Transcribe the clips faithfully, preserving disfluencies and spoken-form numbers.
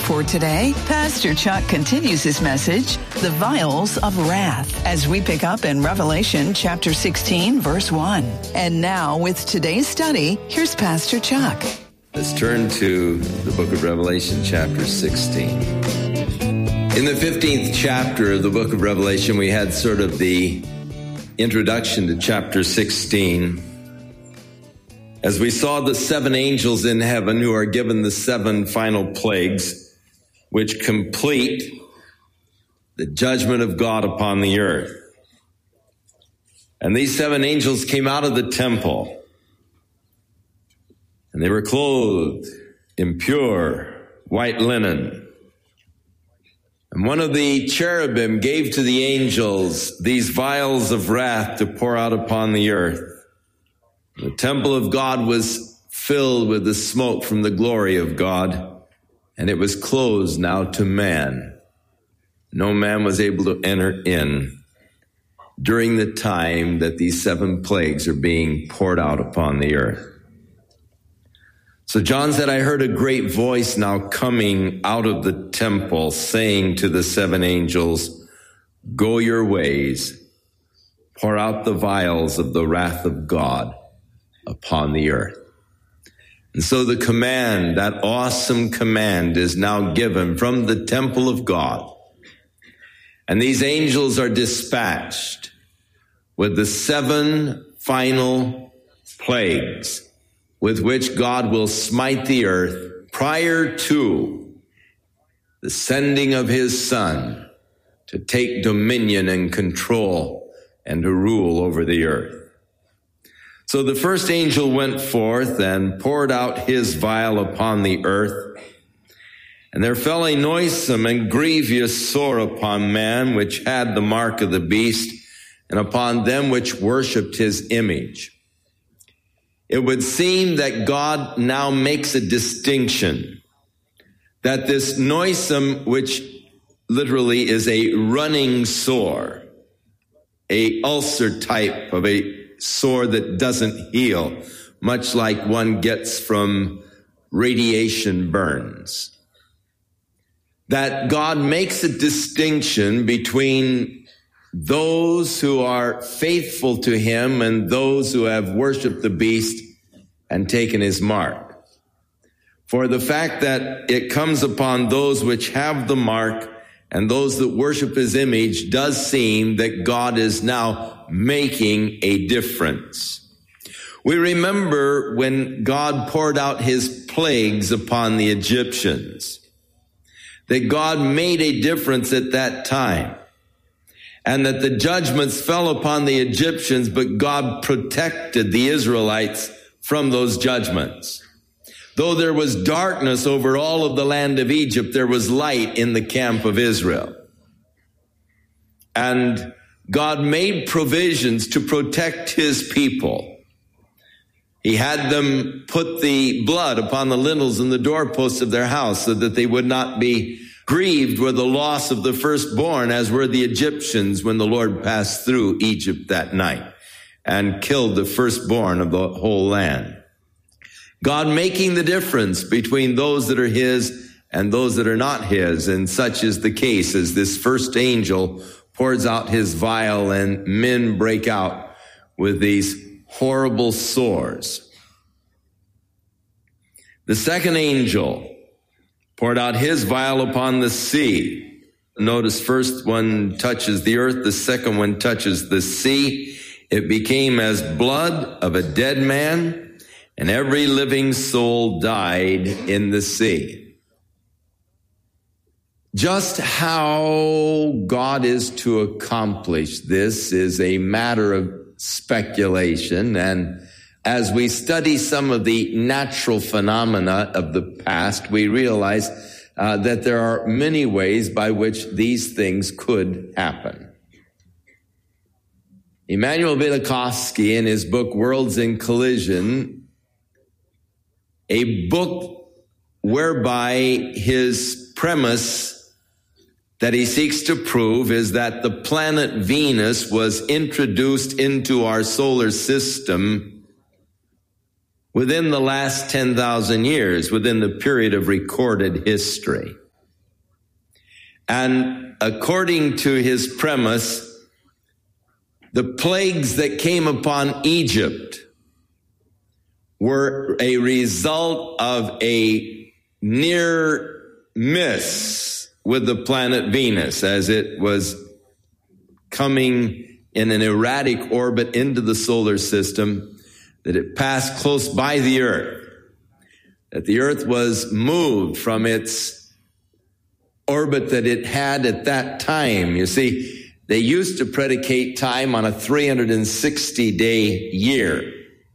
for today, Pastor Chuck continues his message, The Vials of Wrath, as we pick up in Revelation chapter sixteen, verse one. And now, with today's study, here's Pastor Chuck. Let's turn to the book of Revelation chapter sixteen. In the fifteenth chapter of the book of Revelation, we had sort of the introduction to chapter sixteen. As we saw the seven angels in heaven who are given the seven final plagues, which complete the judgment of God upon the earth. And these seven angels came out of the temple, and they were clothed in pure white linen. And one of the cherubim gave to the angels these vials of wrath to pour out upon the earth. The temple of God was filled with the smoke from the glory of God, and it was closed now to man. No man was able to enter in during the time that these seven plagues are being poured out upon the earth. So John said, I heard a great voice now coming out of the temple saying to the seven angels, go your ways, pour out the vials of the wrath of God upon the earth. And so the command, that awesome command, is now given from the temple of God. And these angels are dispatched with the seven final plagues with which God will smite the earth prior to the sending of his Son to take dominion and control and to rule over the earth. So the first angel went forth and poured out his vial upon the earth. And there fell a noisome and grievous sore upon man, which had the mark of the beast, and upon them which worshipped his image. It would seem that God now makes a distinction, that this noisome, which literally is a running sore, a ulcer type of a sore that doesn't heal, much like one gets from radiation burns. That God makes a distinction between those who are faithful to him and those who have worshiped the beast and taken his mark. For the fact that it comes upon those which have the mark and those that worship his image does seem that God is now making a difference. We remember when God poured out his plagues upon the Egyptians, that God made a difference at that time, and that the judgments fell upon the Egyptians, but God protected the Israelites from those judgments. Though there was darkness over all of the land of Egypt, there was light in the camp of Israel. And God made provisions to protect his people. He had them put the blood upon the lintels and the doorposts of their house so that they would not be grieved with the loss of the firstborn, as were the Egyptians when the Lord passed through Egypt that night and killed the firstborn of the whole land. God making the difference between those that are his and those that are not his, and such is the case as this first angel pours out his vial and men break out with these horrible sores. The second angel poured out his vial upon the sea. Notice first one touches the earth, the second one touches the sea. It became as blood of a dead man, and every living soul died in the sea. Just how God is to accomplish this is a matter of speculation, and as we study some of the natural phenomena of the past, we realize uh, that there are many ways by which these things could happen. Immanuel Velikovsky, in his book Worlds in Collision, a book whereby his premise that he seeks to prove is that the planet Venus was introduced into our solar system within the last ten thousand years, within the period of recorded history. And according to his premise, the plagues that came upon Egypt were a result of a near miss with the planet Venus as it was coming in an erratic orbit into the solar system, that it passed close by the Earth, that the Earth was moved from its orbit that it had at that time. You see, they used to predicate time on a three hundred sixty day year.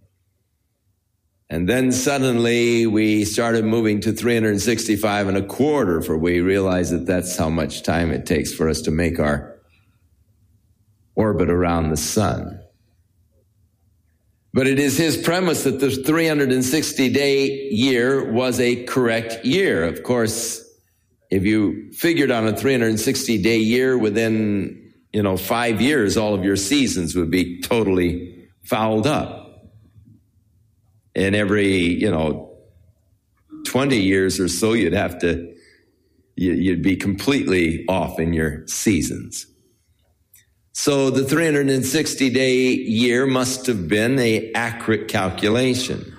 And then suddenly we started moving to three hundred sixty-five and a quarter, for we realized that that's how much time it takes for us to make our orbit around the sun. But it is his premise that the three hundred sixty day year was a correct year. Of course, if you figured on a three hundred sixty day year, within, you know, five years, all of your seasons would be totally fouled up. In every, you know, twenty years or so, you'd have to, you'd be completely off in your seasons. So the three hundred sixty day year must have been an accurate calculation.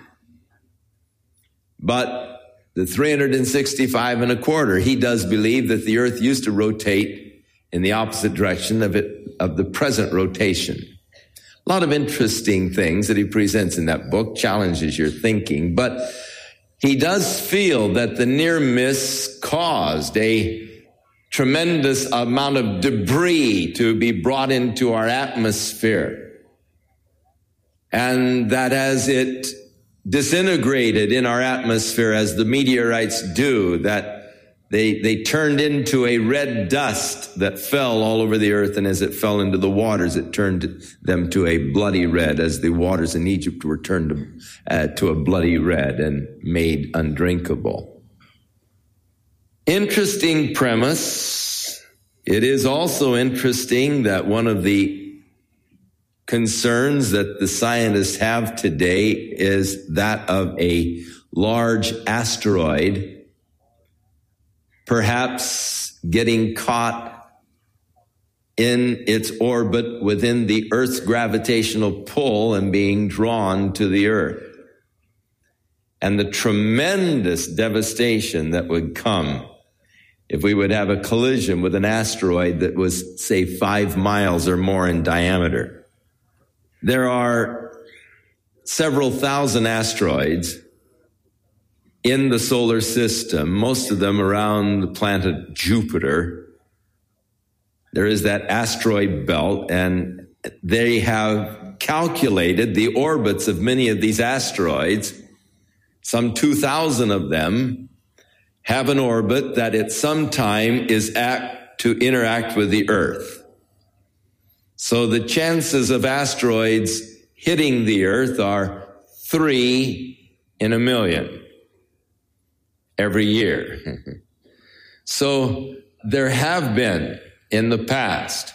But the three hundred sixty-five and a quarter, he does believe that the Earth used to rotate in the opposite direction of it, of the present rotation. A lot of interesting things that he presents in that book, challenges your thinking, but he does feel that the near miss caused a tremendous amount of debris to be brought into our atmosphere, and that as it disintegrated in our atmosphere, as the meteorites do, that They, they turned into a red dust that fell all over the earth, and as it fell into the waters, it turned them to a bloody red, as the waters in Egypt were turned to, uh, to a bloody red and made undrinkable. Interesting premise. It is also interesting that one of the concerns that the scientists have today is that of a large asteroid perhaps getting caught in its orbit within the Earth's gravitational pull and being drawn to the Earth. And the tremendous devastation that would come if we would have a collision with an asteroid that was, say, five miles or more in diameter. There are several thousand asteroids in the solar system, most of them around the planet Jupiter. There is that asteroid belt, and they have calculated the orbits of many of these asteroids. Some two thousand of them have an orbit that at some time is apt to interact with the Earth. So the chances of asteroids hitting the Earth are three in a million every year. So there have been in the past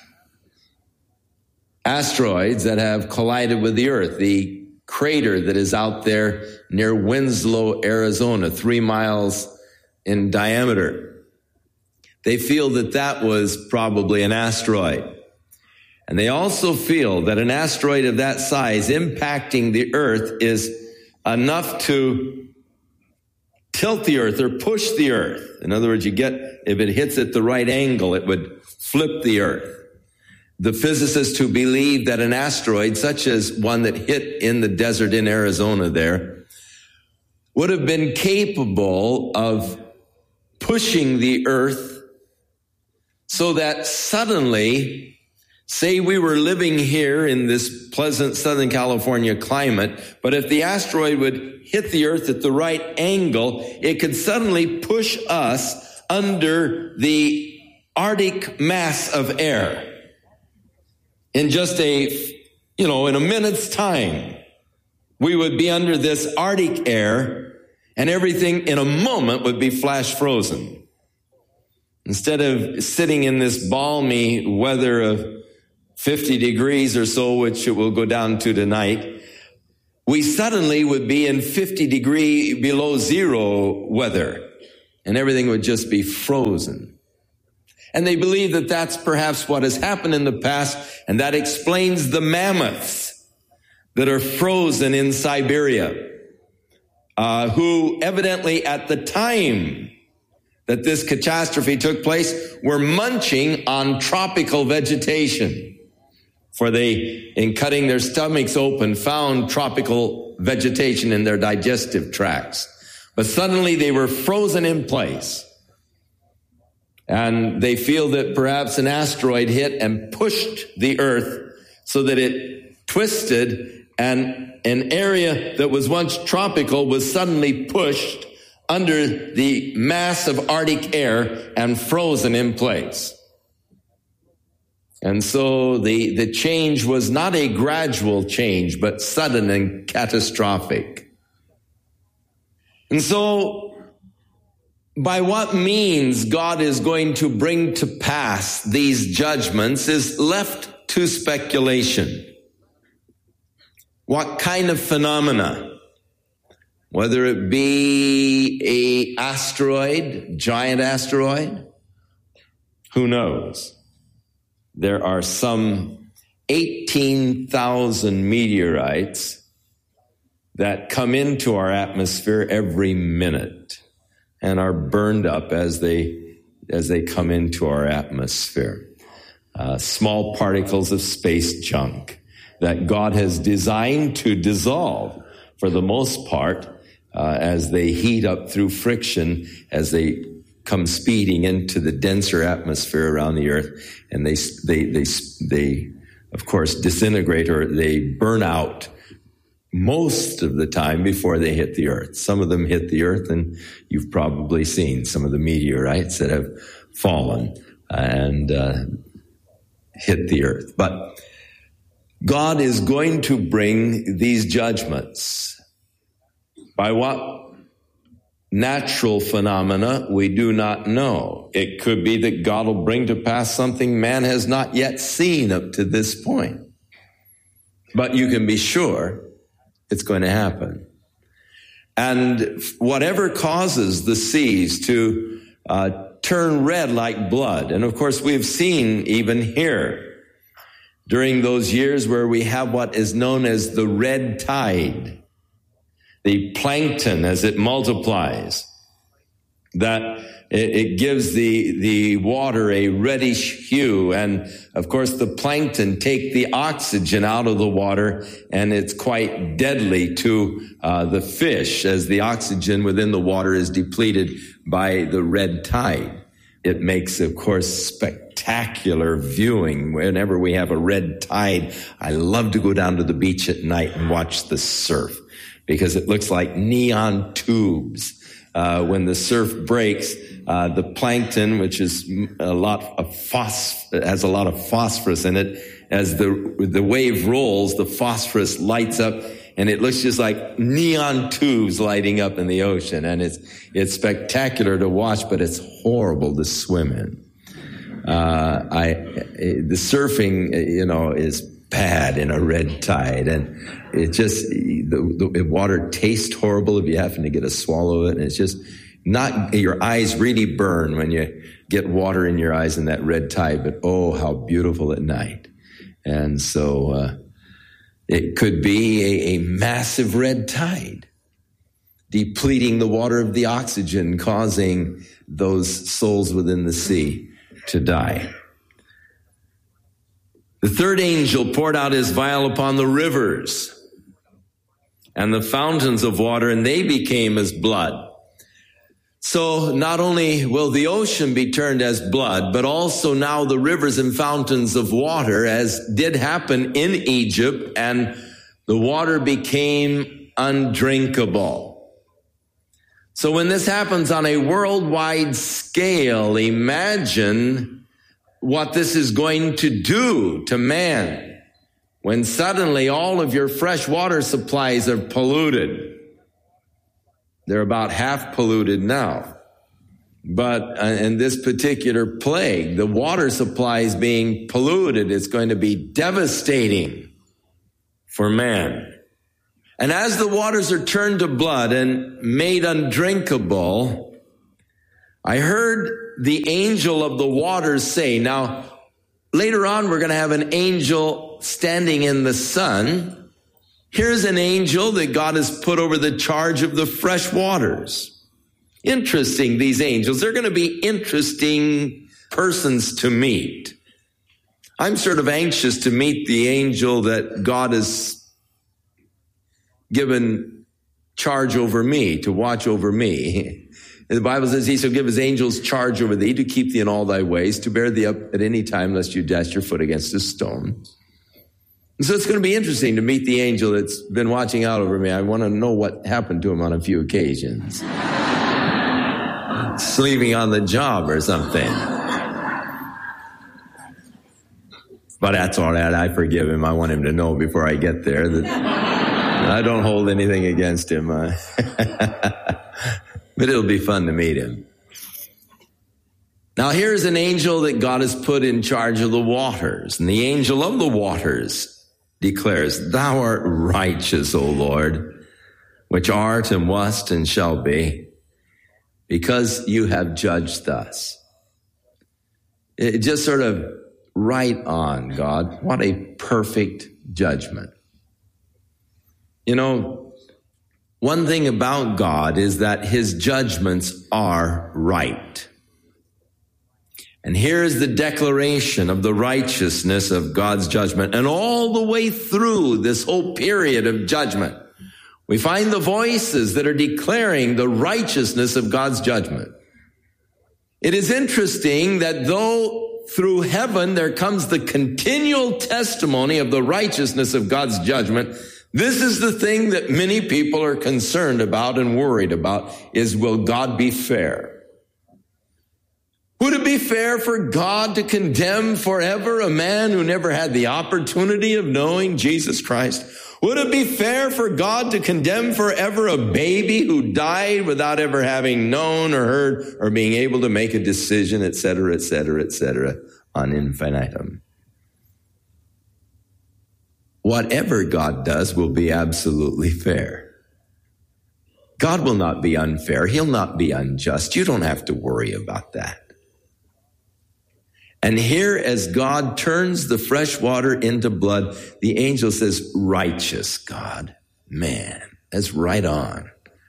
asteroids that have collided with the Earth. The crater that is out there near Winslow, Arizona, three miles in diameter, they feel that that was probably an asteroid. And they also feel that an asteroid of that size impacting the Earth is enough to tilt the Earth or push the Earth. In other words, you get, if it hits at the right angle, it would flip the Earth. The physicists who believe that an asteroid, such as one that hit in the desert in Arizona there, would have been capable of pushing the Earth so that suddenly, say we were living here in this pleasant Southern California climate, but if the asteroid would hit the Earth at the right angle, it could suddenly push us under the Arctic mass of air. In just a, you know, in a minute's time, we would be under this Arctic air, and everything in a moment would be flash frozen. Instead of sitting in this balmy weather of fifty degrees or so, which it will go down to tonight, we suddenly would be in fifty degree below zero weather, and everything would just be frozen. And they believe that that's perhaps what has happened in the past, and that explains the mammoths that are frozen in Siberia, uh, who evidently at the time that this catastrophe took place were munching on tropical vegetation. For they, in cutting their stomachs open, found tropical vegetation in their digestive tracts. But suddenly they were frozen in place. And they feel that perhaps an asteroid hit and pushed the earth so that it twisted, and an area that was once tropical was suddenly pushed under the mass of Arctic air and frozen in place. And so the, the change was not a gradual change, but sudden and catastrophic. And so, by what means God is going to bring to pass these judgments is left to speculation. What kind of phenomena? Whether it be a asteroid, giant asteroid, who knows? There are some eighteen thousand meteorites that come into our atmosphere every minute and are burned up as they as they come into our atmosphere. Uh, small particles of space junk that God has designed to dissolve for the most part uh, as they heat up through friction, as they come speeding into the denser atmosphere around the earth, and they they they they of course disintegrate, or they burn out most of the time before they hit the earth. Some of them hit the earth, and you've probably seen some of the meteorites that have fallen and uh, hit the earth. But God is going to bring these judgments. By what natural phenomena, we do not know. It could be that God will bring to pass something man has not yet seen up to this point. But you can be sure it's going to happen. And whatever causes the seas to uh, turn red like blood, and of course we've seen even here during those years where we have what is known as the red tide, the plankton as it multiplies, that it, it gives the, the water a reddish hue. And of course the plankton take the oxygen out of the water, and it's quite deadly to uh, the fish as the oxygen within the water is depleted by the red tide. It makes, of course, spectacular viewing. Whenever we have a red tide, I love to go down to the beach at night and watch the surf, because it looks like neon tubes. Uh, when the surf breaks, uh, the plankton, which is a lot of phos, has a lot of phosphorus in it, as the the wave rolls, the phosphorus lights up, and it looks just like neon tubes lighting up in the ocean. And it's it's spectacular to watch, but it's horrible to swim in. Uh, I the surfing, you know, is bad in a red tide, and it just the, the water tastes horrible if you happen to get a swallow of it, and it's just not, your eyes really burn when you get water in your eyes in that red tide, but oh, how beautiful at night. And so uh, it could be a, a massive red tide depleting the water of the oxygen, causing those souls within the sea to die. The third angel poured out his vial upon the rivers and the fountains of water, and they became as blood. So not only will the ocean be turned as blood, but also now the rivers and fountains of water, as did happen in Egypt, and the water became undrinkable. So when this happens on a worldwide scale, imagine what this is going to do to man when suddenly all of your fresh water supplies are polluted. They're about half polluted now. But uh, in this particular plague, the water supply is being polluted. It's going to be devastating for man. And as the waters are turned to blood and made undrinkable, I heard the angel of the waters say, now, later on, we're going to have an angel standing in the sun. Here's an angel that God has put over the charge of the fresh waters. Interesting, these angels. They're going to be interesting persons to meet. I'm sort of anxious to meet the angel that God has given charge over me, to watch over me. And the Bible says he shall give his angels charge over thee to keep thee in all thy ways, to bear thee up at any time lest you dash your foot against a stone. And so it's going to be interesting to meet the angel that's been watching out over me. I want to know what happened to him on a few occasions. Sleeping on the job or something. But that's all right. I forgive him. I want him to know before I get there that I don't hold anything against him. Uh, but it'll be fun to meet him. Now here's an angel that God has put in charge of the waters. And the angel of the waters declares, thou art righteous, O Lord, which art and wast and shall be, because you have judged thus. It just sort of right on, God. What a perfect judgment. You know, one thing about God is that his judgments are right. And here's the declaration of the righteousness of God's judgment. And all the way through this whole period of judgment, we find the voices that are declaring the righteousness of God's judgment. It is interesting that though through heaven there comes the continual testimony of the righteousness of God's judgment, this is the thing that many people are concerned about and worried about, is will God be fair? Would it be fair for God to condemn forever a man who never had the opportunity of knowing Jesus Christ? Would it be fair for God to condemn forever a baby who died without ever having known or heard or being able to make a decision, et cetera, et cetera, et cetera, on infinitum? Whatever God does will be absolutely fair. God will not be unfair. He'll not be unjust. You don't have to worry about that. And here, as God turns the fresh water into blood, the angel says, righteous God. Man, that's right on.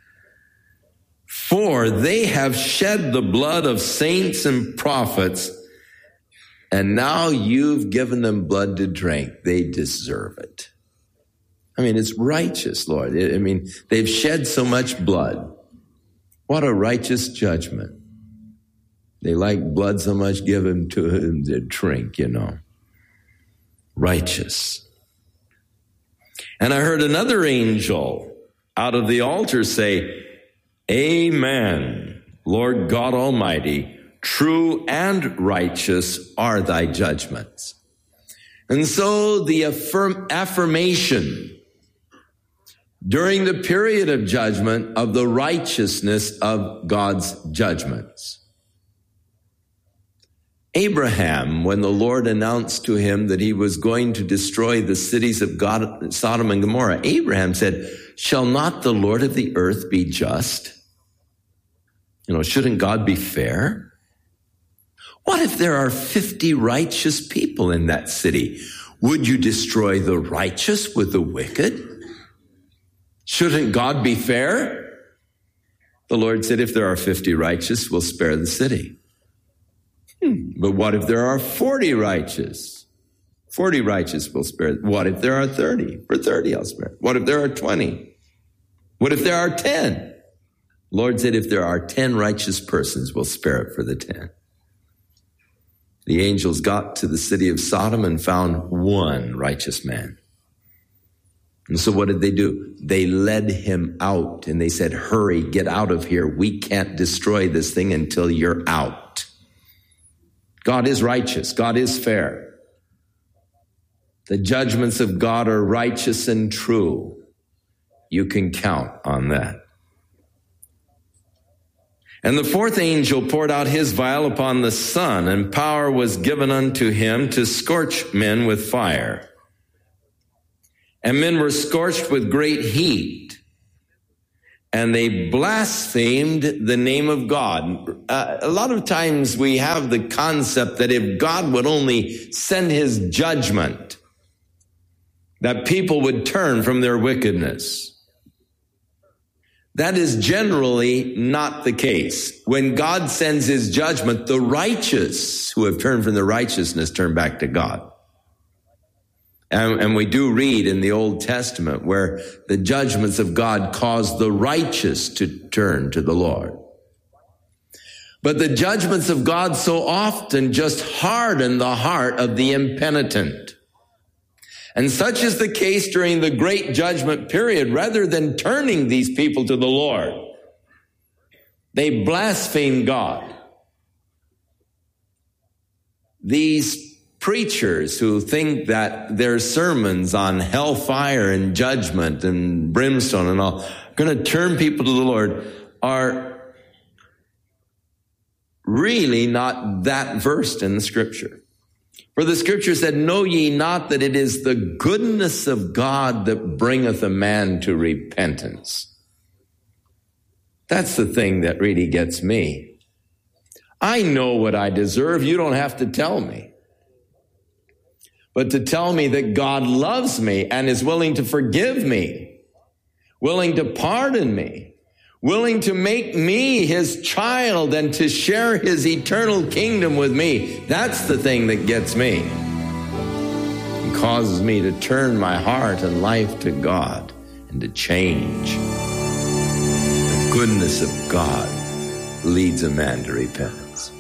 For they have shed the blood of saints and prophets, and now you've given them blood to drink. They deserve it. I mean, it's righteous, Lord. I mean, they've shed so much blood. What a righteous judgment. They like blood so much, give them to him to drink, you know. Righteous. And I heard another angel out of the altar say, Amen, Lord God Almighty, true and righteous are thy judgments. And so the affirm, affirmation during the period of judgment of the righteousness of God's judgments. Abraham, when the Lord announced to him that he was going to destroy the cities of God, Sodom and Gomorrah, Abraham said, shall not the Lord of the earth be just? You know, shouldn't God be fair? What if there are fifty righteous people in that city? Would you destroy the righteous with the wicked? Shouldn't God be fair? The Lord said, if there are fifty righteous, we'll spare the city. Hmm. But what if there are forty righteous? forty righteous will spare. What if there are thirty? For thirty I'll spare. What if there are twenty? What if there are ten? Lord said, if there are ten righteous persons, we'll spare it for the ten. The angels got to the city of Sodom and found one righteous man. And so what did they do? They led him out and they said, hurry, get out of here. We can't destroy this thing until you're out. God is righteous. God is fair. The judgments of God are righteous and true. You can count on that. And the fourth angel poured out his vial upon the sun, and power was given unto him to scorch men with fire. And men were scorched with great heat. and they blasphemed the name of God. Uh, a lot of times we have the concept that if God would only send his judgment, that people would turn from their wickedness. That is generally not the case. When God sends his judgment, the righteous who have turned from their righteousness turn back to God. And, and we do read in the Old Testament where the judgments of God cause the righteous to turn to the Lord. But the judgments of God so often just harden the heart of the impenitent. And such is the case during the great judgment period. Rather than turning these people to the Lord, they blaspheme God. These preachers who think that their sermons on hellfire and judgment and brimstone and all are going to turn people to the Lord are really not that versed in the Scripture. For the Scripture said, "Know ye not that it is the goodness of God that bringeth a man to repentance?" That's the thing that really gets me. I know what I deserve. You don't have to tell me. But to tell me that God loves me and is willing to forgive me, willing to pardon me, willing to make me his child and to share his eternal kingdom with me, that's the thing that gets me and causes me to turn my heart and life to God and to change. The goodness of God leads a man to repentance.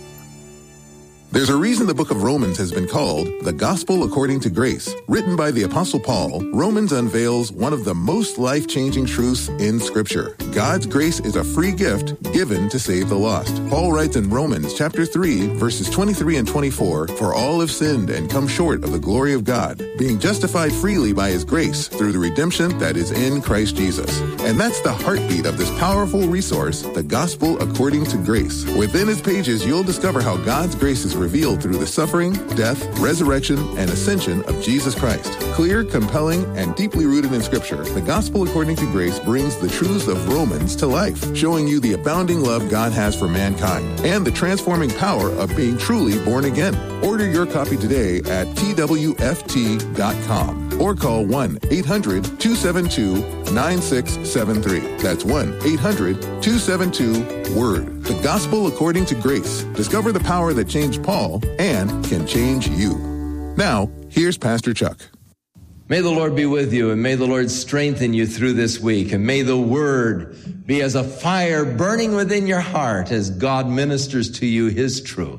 There's a reason the book of Romans has been called the Gospel According to Grace. Written by the Apostle Paul, Romans unveils one of the most life-changing truths in Scripture. God's grace is a free gift given to save the lost. Paul writes in Romans chapter three, verses twenty-three and twenty-four, "For all have sinned and come short of the glory of God, being justified freely by his grace through the redemption that is in Christ Jesus." And that's the heartbeat of this powerful resource, the Gospel According to Grace. Within its pages, you'll discover how God's grace is revealed through the suffering, death, resurrection, and ascension of Jesus Christ. Clear, compelling, and deeply rooted in Scripture, the Gospel According to Grace brings the truths of Romans to life, showing you the abounding love God has for mankind and the transforming power of being truly born again. Order your copy today at T W F T dot com or call one eight hundred two seven two nine six seven three. That's one eight hundred two seven two WORD. The Gospel According to Grace. Discover the power that changed Paul and can change you. Now, here's Pastor Chuck. May the Lord be with you, and may the Lord strengthen you through this week, and may the Word be as a fire burning within your heart as God ministers to you his truth.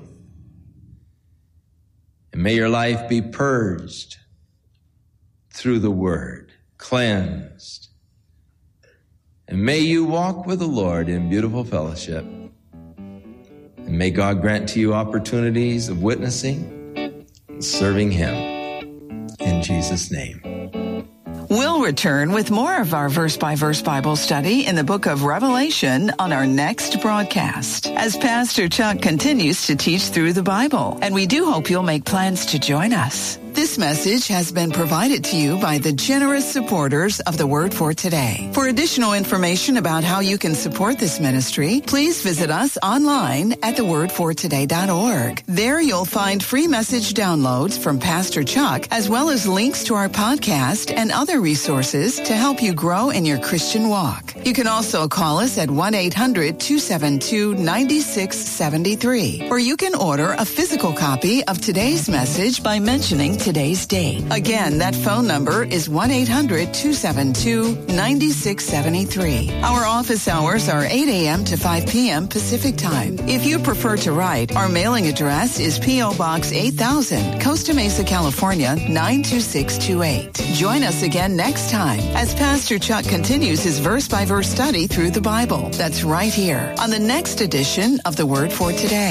And may your life be purged through the Word, cleansed. And may you walk with the Lord in beautiful fellowship. And may God grant to you opportunities of witnessing and serving him. In Jesus' name. We'll return with more of our verse-by-verse Bible study in the book of Revelation on our next broadcast, as Pastor Chuck continues to teach through the Bible. And we do hope you'll make plans to join us. This message has been provided to you by the generous supporters of the Word for Today. For additional information about how you can support this ministry, please visit us online at the word for today dot org. There you'll find free message downloads from Pastor Chuck, as well as links to our podcast and other resources to help you grow in your Christian walk. You can also call us at one eight hundred two seven two nine six seven three, or you can order a physical copy of today's message by mentioning today's date. Again, that phone number is one eight hundred two seven two nine six seven three. Our office hours are eight a.m. to five p.m. Pacific Time. If you prefer to write, our mailing address is P O. Box eight thousand, Costa Mesa, California, nine two six two eight. Join us again next time as Pastor Chuck continues his verse-by-verse study through the Bible. That's right here on the next edition of the Word for Today.